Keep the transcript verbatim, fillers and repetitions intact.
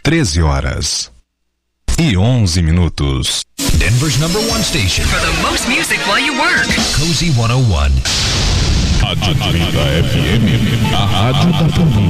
treze horas e onze minutos. Denver's number one station for the most music while you work. Cozy cento e um. Rádio trinta F M, a rádio da família.